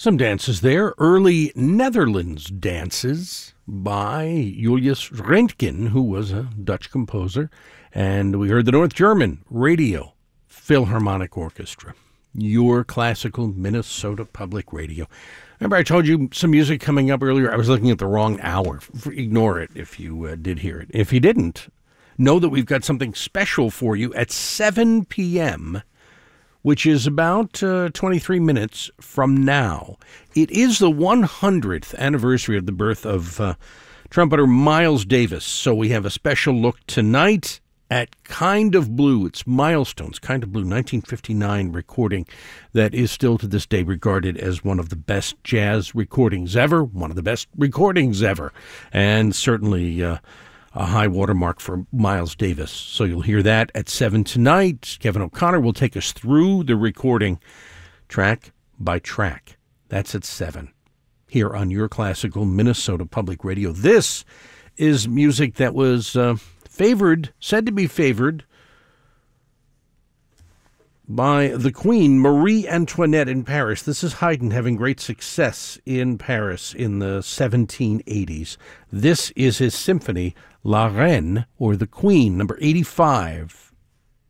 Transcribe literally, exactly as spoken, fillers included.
Some dances there. Early Netherlands dances by Julius Röntgen, who was a Dutch composer. And we heard the North German Radio Philharmonic Orchestra, your classical Minnesota Public Radio. Remember I told you some music coming up earlier? I was looking at the wrong hour. Ignore it if you uh, did hear it. If you didn't, know that we've got something special for you at seven p.m., which is about uh, twenty-three minutes from now. It is the one hundredth anniversary of the birth of uh, trumpeter Miles Davis. So we have a special look tonight at Kind of Blue. It's Milestones, Kind of Blue, nineteen fifty-nine recording that is still to this day regarded as one of the best jazz recordings ever, one of the best recordings ever, and certainly uh, a high watermark for Miles Davis. So you'll hear that at seven tonight. Kevin O'Connor will take us through the recording track by track. That's at seven here on your classical Minnesota Public Radio. This is music that was uh, favored, said to be favored by the Queen, Marie Antoinette, in Paris. This is Haydn having great success in Paris in the seventeen eighties. This is his symphony, La Reine, or the Queen, number eighty-five.